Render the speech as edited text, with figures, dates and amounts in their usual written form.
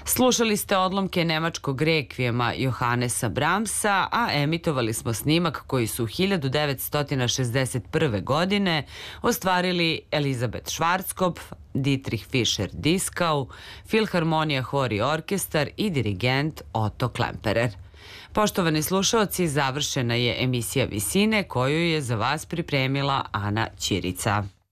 Slušali ste odlomke nemačkog rekvijema Johannesa Brahmsa, a emitovali smo snimak koji su 1961. godine ostvarili Elizabeth Schwarzkopf, Dietrich Fischer-Dieskau, Filharmonija Hor i orkestar i dirigent Otto Klemperer. Poštovani slušaoci, završena je emisija Visine koju je za vas pripremila Ana Ćirica.